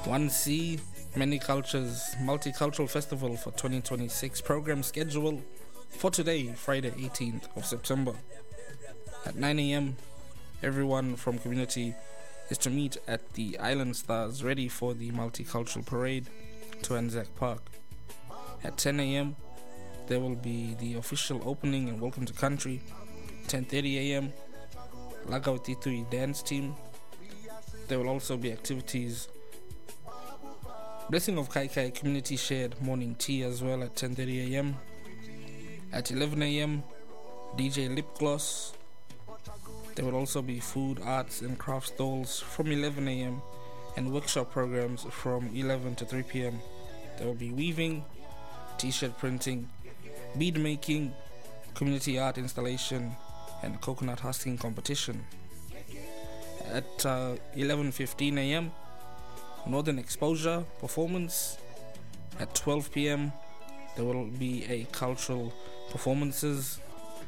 1C Many Cultures Multicultural Festival for 2026 program schedule for today, Friday 18th of September. At 9 a.m., everyone from community is to meet at the Island Stars ready for the multicultural parade to Anzac Park. At 10 a.m., there will be the official opening and welcome to country. 10:30 a.m., Lagautitui dance team. There will also be activities. Blessing of Kai Kai community shared morning tea as well at 10:30 a.m. At 11 a.m., DJ Lip Gloss. There will also be food, arts and craft stalls from 11 a.m. and workshop programs from 11 to 3 p.m. There will be weaving, t-shirt printing, bead making, community art installation and coconut husking competition. At 11:15 a.m., Northern Exposure performance. At 12 p.m., there will be a cultural performances.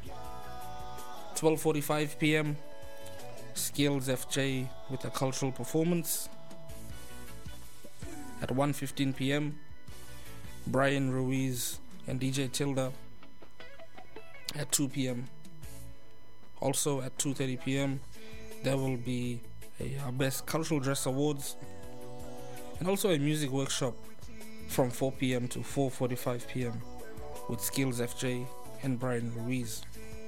12:45 p.m., Skills FJ with a cultural performance. At 1:15 p.m., Brian Ruiz and DJ Tilda. At 2 p.m. Also at 2:30 p.m., there will be a Best Cultural Dress Awards and also a music workshop from 4 p.m. to 4:45 p.m. with Skills FJ and Brian Ruiz.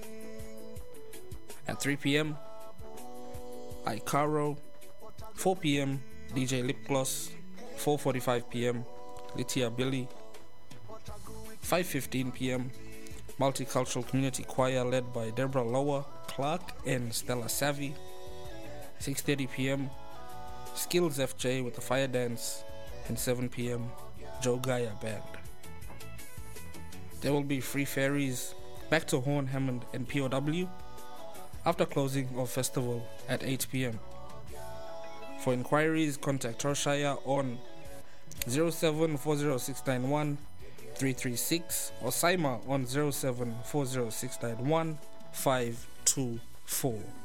At 3 p.m., Icaro. 4 p.m., DJ Lip Gloss. 4:45 p.m., Litia Billy. 5:15 p.m., Multicultural Community Choir led by Deborah Lower, Clark and Stella Savvy. 6:30 p.m., Skills FJ with the Fire Dance, and 7 p.m., Joe Gaia Band. There will be free ferries back to Horn, Hammond and POW after closing of festival at 8 p.m. For inquiries, contact Roshaya on 0740691336 or Saima on 0740691524.